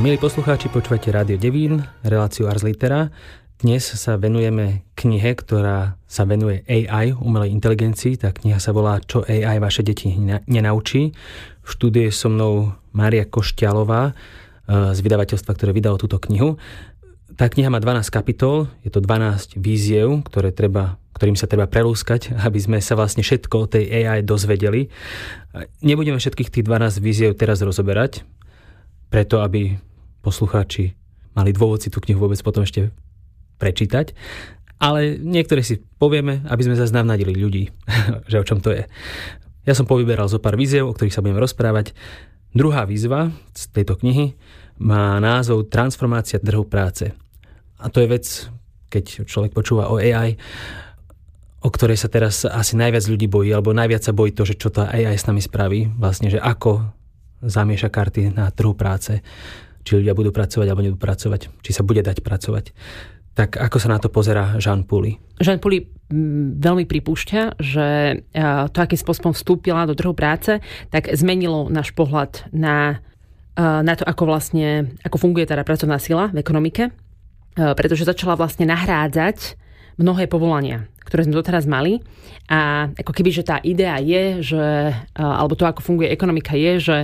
Milí poslucháči, počúvate Rádio Devín, reláciu Ars Litera. Dnes sa venujeme knihe, ktorá sa venuje AI, umelej inteligencii. Tá kniha sa volá Čo AI vaše deti nenaučí. V štúdiu je so mnou Mária Košťalová z vydavateľstva, ktoré vydalo túto knihu. Tá kniha má 12 kapitol, je to 12 víziev, ktorým sa treba prelúskať, aby sme sa vlastne všetko o tej AI dozvedeli. Nebudeme všetkých tých 12 víziev teraz rozoberať, preto aby poslucháči mali dôvod si tú knihu vôbec potom ešte prečítať. Ale niektoré si povieme, aby sme zase navnadili ľudí, že o čom to je. Ja som povyberal zo pár víziev, o ktorých sa budeme rozprávať. Druhá výzva z tejto knihy má názov Transformácia trhu práce. A to je vec, keď človek počúva o AI, o ktorej sa teraz asi najviac ľudí bojí, alebo najviac sa bojí to, že čo tá AI s nami spraví. Vlastne, že ako zamieša karty na trhu práce. Či ľudia budú pracovať, alebo nebudú pracovať. Či sa bude dať pracovať. Tak ako sa na to pozerá Jean Pouly? Jean Pouly veľmi pripúšťa, že to, akým spôsobom vstúpila do trhu práce, tak zmenilo náš pohľad na to, ako funguje teda pracovná sila v ekonomike. Pretože začala vlastne nahrádzať mnohé povolania, ktoré sme doteraz mali. A ako keby, že tá idea je, že, alebo to, ako funguje ekonomika je, že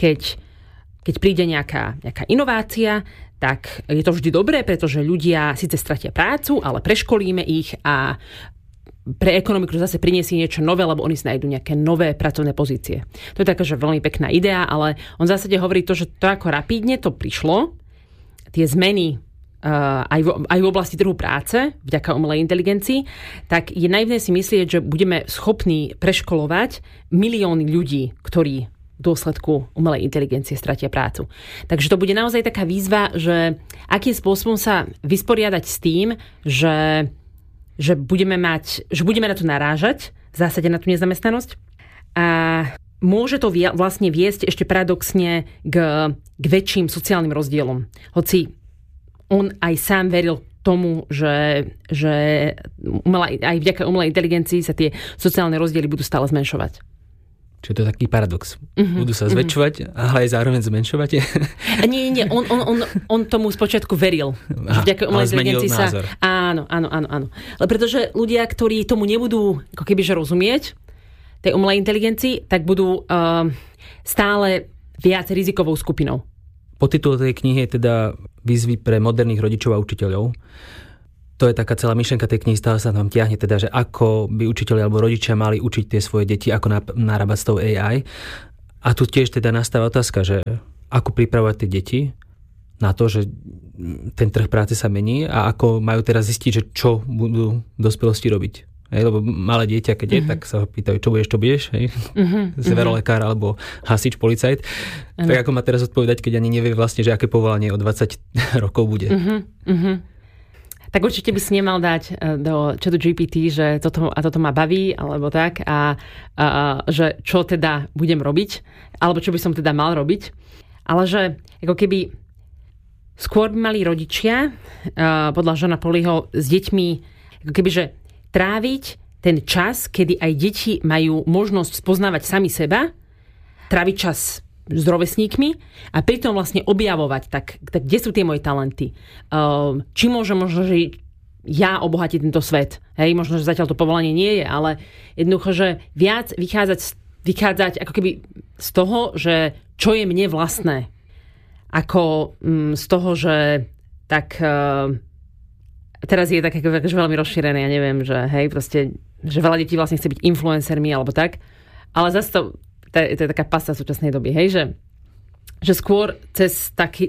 keď príde nejaká inovácia, tak je to vždy dobré, pretože ľudia síce stratia prácu, ale preškolíme ich a pre ekonomiku zase priniesie niečo nové, lebo oni si nájdú nejaké nové pracovné pozície. To je taká, že veľmi pekná idea, ale on v zásade hovorí to, že to ako rapídne to prišlo, tie zmeny aj v oblasti trhu práce, vďaka umelej inteligencii, tak je naivné si myslieť, že budeme schopní preškolovať milióny ľudí, ktorí v dôsledku umelej inteligencie stratia prácu. Takže to bude naozaj taká výzva, že akým spôsobom sa vysporiadať s tým, že budeme na to narážať, v zásade na tú nezamestnanosť. A môže to vlastne viesť ešte paradoxne k väčším sociálnym rozdielom. Hoci on aj sám veril tomu, že aj vďaka umelej inteligencii sa tie sociálne rozdiely budú stále zmenšovať. Čiže to je taký paradox. Budú sa zväčšovať, ale aj zároveň zmenšovať? Nie. On tomu spočiatku veril. Že vďaka umelej inteligencii sa... Názor. Áno. Ale pretože ľudia, ktorí tomu nebudú ako kebyže rozumieť, tej umelej inteligencii, tak budú stále viac rizikovou skupinou. Podtitul tej knihy je teda Výzvy pre moderných rodičov a učiteľov. To je taká celá myšlienka tej knihy, stále sa tam tiahne, teda, že ako by učiteľi alebo rodičia mali učiť tie svoje deti, ako narábať s tou AI. A tu tiež teda nastáva otázka, že ako pripravovať tie deti na to, že ten trh práce sa mení a ako majú teraz zistiť, že čo budú v dospelosti robiť. Lebo malé dieťa, keď je, tak sa ho pýtajú, čo budeš, hej? Zverolekár alebo hasič, policajt. Tak ako má teraz odpovedať, keď ani nevie vlastne, že aké povolanie o 20 rokov bude. Tak určite by si nemal dať do ChatGPT, že toto ma baví, alebo tak, a že čo teda budem robiť, alebo čo by som teda mal robiť. Ale že ako keby skôr by mali rodičia, podľa Jeana Poulyho, s deťmi, ako keby, že tráviť ten čas, kedy aj deti majú možnosť spoznávať sami seba, tráviť čas s rovesníkmi a pritom vlastne objavovať, tak kde sú tie moje talenty? Či možno, že ja obohatiť tento svet? Hej, možno, že zatiaľ to povolanie nie je, ale jednoducho, že viac vychádzať ako keby z toho, že čo je mne vlastné. Ako z toho, že tak... Teraz je také veľmi rozšírené, ja neviem, že hej, proste, že veľa detí vlastne chce byť influencermi alebo tak, ale zase to je taká pasta v súčasnej doby, hej, že skôr cez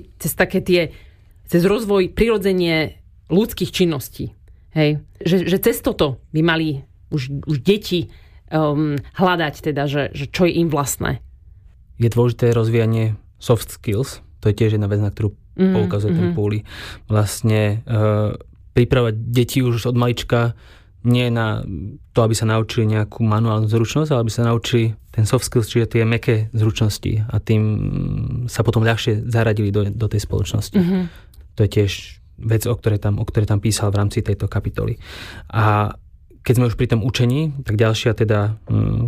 rozvoj prirodzenie ľudských činností, hej, že cez toto by mali už deti hľadať teda, že čo je im vlastné. Je dôležité rozvíjanie soft skills, to je tiež jedna vec, na ktorú poukazuje ten Pouly. Vlastne pripravať deti už od malička nie na to, aby sa naučili nejakú manuálnu zručnosť, ale aby sa naučili ten soft skills, čiže tie mäkké zručnosti a tým sa potom ľahšie zaradili do tej spoločnosti. To je tiež vec, o ktorej tam písal v rámci tejto kapitoly. A keď sme už pri tom učení, tak ďalšia teda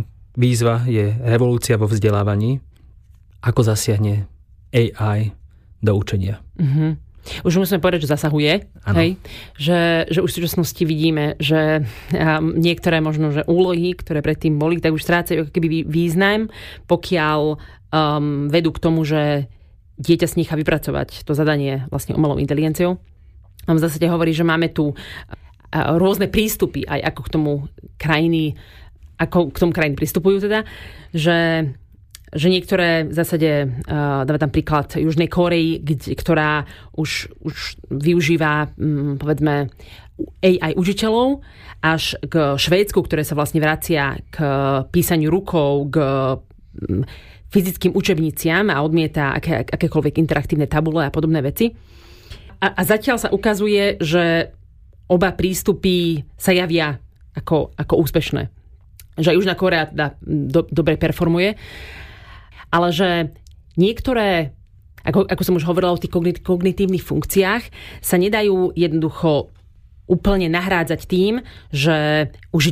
výzva je revolúcia vo vzdelávaní. Ako zasiahne AI do učenia. Už musíme povedať, že zasahuje. Hej? Že už v súčasnosti vidíme, že niektoré možno, že úlohy, ktoré predtým boli, tak už strácajú ako keby význam, pokiaľ vedú k tomu, že dieťa si nechá vypracovať to zadanie vlastne umelou inteligenciou. On v zásade hovorí, že máme tu rôzne prístupy, aj ako k tomu krajiny pristupujú teda, že niektoré v zásade, dáva tam príklad Južnej Kórey, ktorá už využíva, povedzme, AI učiteľov, až k Švédsku, ktoré sa vlastne vracia k písaniu rukou, k fyzickým učebniciam a odmieta akékoľvek interaktívne tabule a podobné veci. A zatiaľ sa ukazuje, že oba prístupy sa javia ako úspešné. Že Južná Kórea dobre performuje, ale že niektoré, ako som už hovorila o tých kognitívnych funkciách, sa nedajú jednoducho úplne nahrádzať tým, že už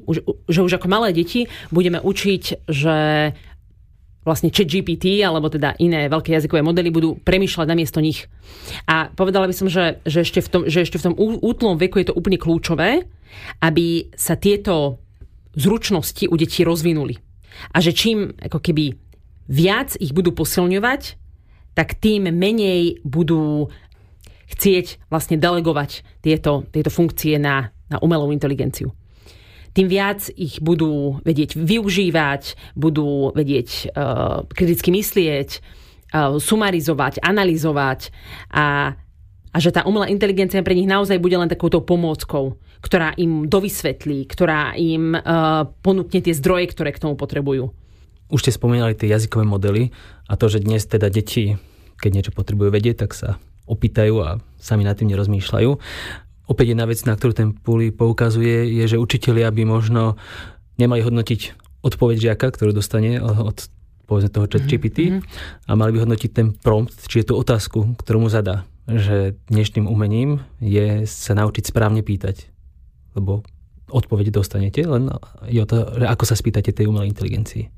ako malé deti budeme učiť, že vlastne ChatGPT alebo teda iné veľké jazykové modely budú premýšľať namiesto nich. A povedala by som, že ešte v tom útlom veku je to úplne kľúčové, aby sa tieto zručnosti u detí rozvinuli. A že čím ako keby viac ich budú posilňovať, tak tým menej budú chcieť vlastne delegovať tieto funkcie na umelú inteligenciu. Tým viac ich budú vedieť využívať, budú vedieť kriticky myslieť, sumarizovať, analyzovať a že tá umelá inteligencia pre nich naozaj bude len takouto pomôckou, ktorá im dovysvetlí, ktorá im ponúkne tie zdroje, ktoré k tomu potrebujú. Už ste spomínali tie jazykové modely a to, že dnes teda deti, keď niečo potrebujú vedieť, tak sa opýtajú a sami nad tým nerozmýšľajú. Opäť jedna vec, na ktorú ten Puli poukazuje, je, že učitelia by možno nemali hodnotiť odpoveď žiaka, ktorú dostane od povedzme toho ChatGPT a mali by hodnotiť ten prompt, či je tú otázku, ktorú mu zadá. Že dnešným umením je sa naučiť správne pýtať. Lebo odpoveď dostanete, len je o to, ako sa spýtate tej umelej inteligencii.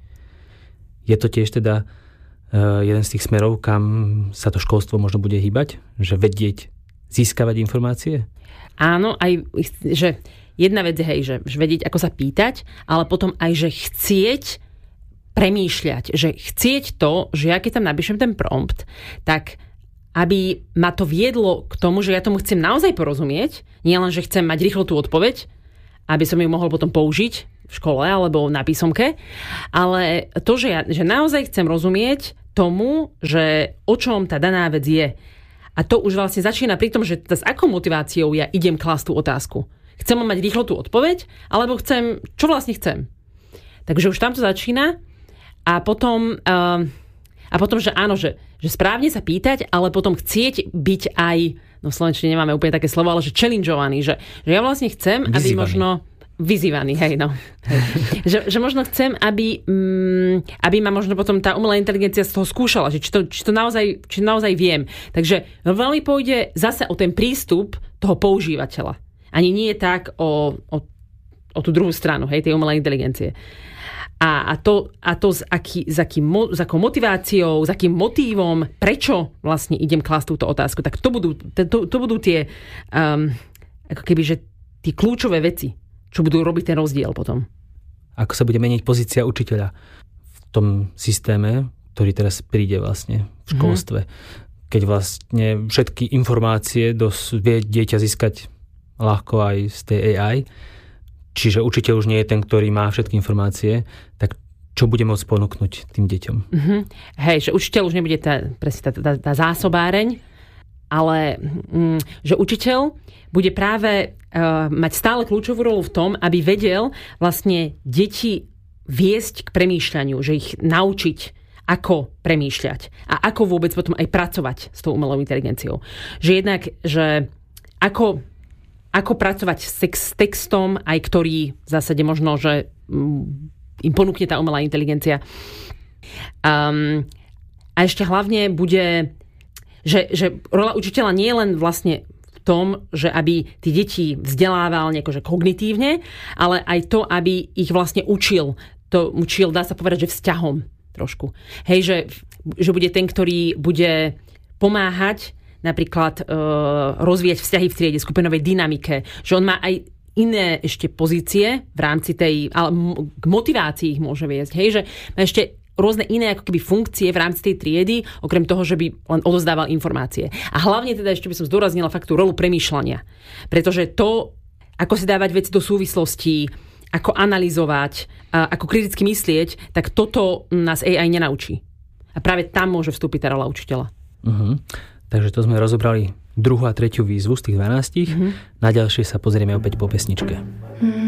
Je to tiež teda jeden z tých smerov, kam sa to školstvo možno bude hýbať? Že vedieť získavať informácie? Áno, aj že jedna vec je, že vedieť, ako sa pýtať, ale potom aj, že chcieť premýšľať. Že chcieť to, že ja keď tam napíšem ten prompt, tak aby ma to viedlo k tomu, že ja tomu chcem naozaj porozumieť, nie len, že chcem mať rýchlo tú odpoveď, aby som ju mohol potom použiť v škole alebo na písomke, ale to, že naozaj chcem rozumieť tomu, že o čom tá daná vec je. A to už vlastne začína pri tom, že s akou motiváciou ja idem klásť tú otázku. Chcem mať rýchlo tú odpoveď, alebo čo vlastne chcem. Takže už tam to začína a potom, že áno, že správne sa pýtať, ale potom chcieť byť aj, no v slovenčine nemáme úplne také slovo, ale že challengeovaný, že ja vlastne chcem, aby možno vyzývaný, hej, no. Že možno chcem, aby ma možno potom tá umelá inteligencia z toho skúšala, že či to naozaj viem. Takže veľmi pôjde zase o ten prístup toho používateľa. Ani nie je tak o tú druhú stranu, hej, tej umelej inteligencie. A to s akou motiváciou, s akým motívom, prečo vlastne idem klásť túto otázku, tak to budú tie ako keby, že tie kľúčové veci, čo budú robiť ten rozdiel potom. Ako sa bude meniť pozícia učiteľa v tom systéme, ktorý teraz príde vlastne v školstve. Keď vlastne všetky informácie vie dieťa získať ľahko aj z tej AI, čiže učiteľ už nie je ten, ktorý má všetky informácie, tak čo bude môcť ponúknuť tým deťom? Hej, že učiteľ už nebude tá zásobáreň, ale že učiteľ bude práve mať stále kľúčovú rolu v tom, aby vedel vlastne deti viesť k premýšľaniu, že ich naučiť, ako premýšľať a ako vôbec potom aj pracovať s tou umelou inteligenciou. Že jednak, že ako pracovať s textom, aj ktorý v zásade možno, že im ponúkne tá umelá inteligencia. A ešte hlavne bude, že rola učiteľa nie je len vlastne v tom, že aby tí deti vzdelával nejako, že kognitívne, ale aj to, aby ich vlastne učil, dá sa povedať, že vzťahom trošku. Hej, že bude ten, ktorý bude pomáhať napríklad rozvíjať vzťahy v triede, skupinovej dynamike, že on má aj iné ešte pozície v rámci tej, ale k motivácii ich môže viesť, hej, že má ešte rôzne iné ako keby funkcie v rámci tej triedy, okrem toho, že by len odozdával informácie. A hlavne teda ešte by som zdôraznila fakt tú rolu premýšľania. Pretože to, ako si dávať veci do súvislostí, ako analyzovať, ako kriticky myslieť, tak toto nás AI nenaučí. A práve tam môže vstúpiť tá rola učiteľa. Takže to sme rozobrali 2. a 3. výzvu z tých 12. Na ďalšie sa pozrieme opäť po pesničke.